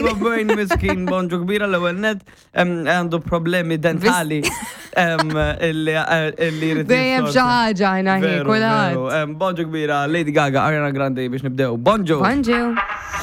Bejn miskin bonġu kbira l-ewwel net għandu problemi dentali illi jrid. Dejjem xi ħaġa ħin kulħadd. Bonġu kbira Lady Gaga, Ariana Grande biex nibdew. Bonġu. Bonġu.